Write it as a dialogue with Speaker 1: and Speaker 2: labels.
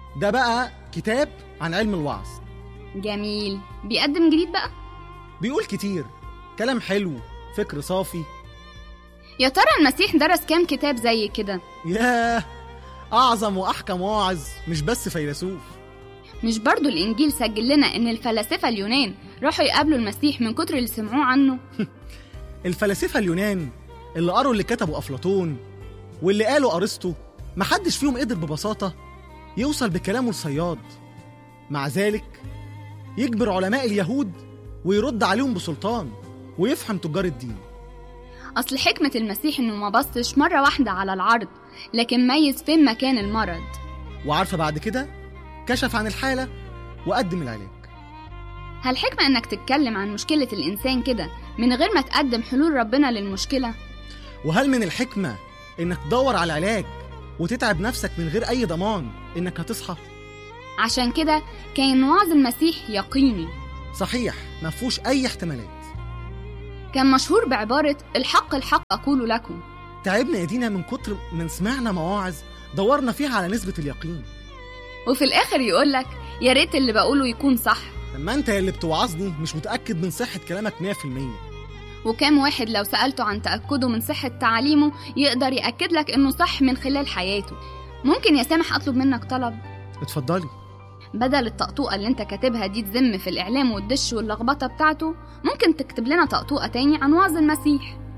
Speaker 1: ده بقى كتاب عن علم الوعظ.
Speaker 2: جميل، بيقدم جديد بقى؟
Speaker 1: بيقول كتير، كلام حلو، فكر صافي.
Speaker 2: يا ترى المسيح درس كام كتاب زي كده؟
Speaker 1: ياه، أعظم وأحكم واعظ، مش بس فيلسوف.
Speaker 2: مش برضو الإنجيل سجل لنا إن الفلاسفة اليونان راحوا يقابلوا المسيح من كتر اللي سمعوه عنه؟
Speaker 1: الفلاسفة اليونان اللي قروا اللي كتبوا أفلاطون واللي قالوا أرسطو، محدش فيهم قدر ببساطة يوصل بكلامه لصياد. مع ذلك يجبر علماء اليهود ويرد عليهم بسلطان ويفهم تجار الدين.
Speaker 2: أصل حكمة المسيح إنه ما بصش مرة واحدة على العرض، لكن ميز فين مكان المرض.
Speaker 1: وعارفة بعد كده كشف عن الحالة وقدم العلاج.
Speaker 2: هل حكمة إنك تتكلم عن مشكلة الإنسان كده من غير ما تقدم حلول ربنا للمشكلة؟
Speaker 1: وهل من الحكمة إنك تدور على العلاج وتتعب نفسك من غير أي ضمان إنك هتصحى؟
Speaker 2: عشان كده كان وعظ المسيح يقيني
Speaker 1: صحيح، مفهوش أي احتمالات.
Speaker 2: كان مشهور بعبارة الحق الحق أقول لكم.
Speaker 1: تعبنا ايدينا من كتر من سمعنا مواعظ دورنا فيها على نسبة اليقين،
Speaker 2: وفي الآخر يقولك يا ريت اللي بقوله يكون صح.
Speaker 1: لما انت اللي بتوعظني مش متأكد من صحة كلامك 100%.
Speaker 2: وكم واحد لو سألته عن تأكده من صحة تعاليمه يقدر يأكد لك إنه صح من خلال حياته. ممكن يا سامح أطلب منك طلب؟
Speaker 1: اتفضلي.
Speaker 2: بدل الطقطوقة اللي انت كاتبها دي تذم في الإعلام والدش واللخبطة بتاعته، ممكن تكتب لنا طقطوقة تاني عن وعظ المسيح.